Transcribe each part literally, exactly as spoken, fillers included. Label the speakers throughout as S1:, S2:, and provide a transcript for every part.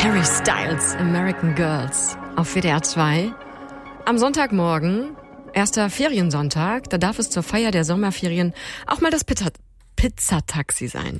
S1: Harry Styles, American Girls auf W D R zwei. Am Sonntagmorgen, erster Feriensonntag, da darf es zur Feier der Sommerferien auch mal das Pizza- Pizzataxi sein.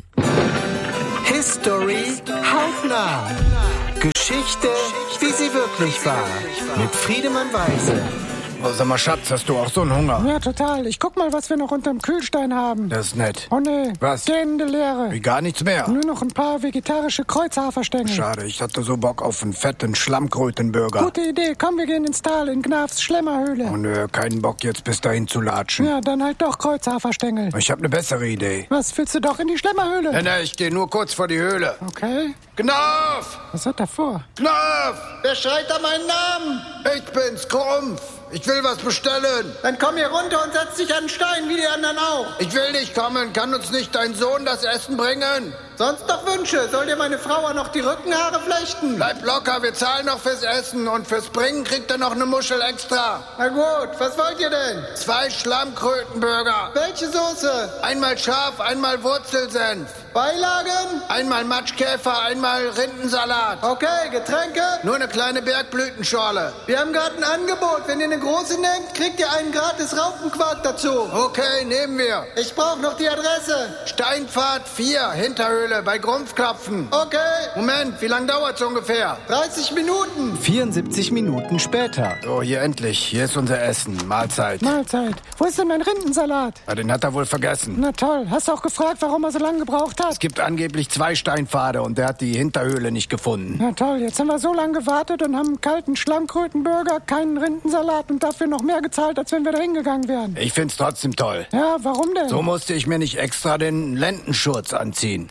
S2: History hautnah. Geschichte, wie sie wirklich war. Mit Friedemann Weise.
S3: Oh, sag mal, Schatz, hast du auch so einen Hunger?
S4: Ja, total. Ich guck mal, was wir noch unterm Kühlstein haben.
S3: Das ist nett.
S4: Oh nee,
S3: Was?
S4: gähnende Leere.
S3: Wie gar nichts mehr?
S4: Nur noch ein paar vegetarische Kreuzhaferstängel.
S3: Schade, ich hatte so Bock auf einen fetten Schlammkrötenburger.
S4: Gute Idee. Komm, wir gehen ins Tal in Gnafs Schlemmerhöhle.
S3: Oh nö, keinen Bock jetzt bis dahin zu latschen.
S4: Ja, dann halt doch Kreuzhaferstängel.
S3: Ich habe eine bessere Idee.
S4: Was, willst du doch in die Schlemmerhöhle?
S3: Nee, nee, ich gehe nur kurz vor die Höhle.
S4: Okay.
S3: Knopf!
S4: Was hat er vor?
S3: Knopf!
S5: Wer schreit da meinen Namen?
S3: Ich bin's, Krumpf. Ich will was bestellen.
S5: Dann komm hier runter und setz dich an den Stein, wie die anderen auch.
S3: Ich will nicht kommen. Kann uns nicht dein Sohn das Essen bringen?
S5: Sonst noch Wünsche. Soll dir meine Frau auch noch die Rückenhaare flechten?
S3: Bleib locker, wir zahlen noch fürs Essen. Und fürs Bringen kriegt er noch eine Muschel extra.
S5: Na gut, was wollt ihr denn?
S3: Zwei Schlammkrötenburger.
S5: Welche Soße?
S3: Einmal scharf, einmal Wurzelsenf.
S5: Beilagen?
S3: Einmal Matschkäfer, einmal Rindensalat.
S5: Okay, Getränke?
S3: Nur eine kleine Bergblütenschorle.
S5: Wir haben gerade ein Angebot. Wenn ihr eine große nehmt, kriegt ihr einen gratis Raupenquark dazu.
S3: Okay, nehmen wir.
S5: Ich brauche noch die Adresse.
S3: Steinpfad vier, Hinterhöhle, bei Grumpfklopfen.
S5: Okay.
S3: Moment, wie lange dauert's ungefähr?
S5: dreißig Minuten.
S2: vierundsiebzig Minuten später.
S3: So, hier endlich. Hier ist unser Essen. Mahlzeit.
S4: Mahlzeit. Wo ist denn mein Rindensalat?
S3: Ja, den hat er wohl vergessen.
S4: Na toll. Hast du auch gefragt, warum er so lange gebraucht hat?
S3: Es gibt angeblich zwei Steinpfade und der hat die Hinterhöhle nicht gefunden.
S4: Na toll. Jetzt haben wir so lange gewartet und haben einen kalten Schlammkrötenburger, keinen Rindensalat und dafür noch mehr gezahlt, als wenn wir da hingegangen wären.
S3: Ich find's trotzdem toll.
S4: Ja, warum denn?
S3: So musste ich mir nicht extra den Lendenschurz anziehen.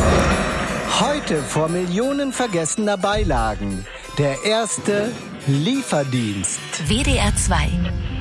S2: Heute vor Millionen vergessener Beilagen. Der erste Lieferdienst.
S6: W D R zwei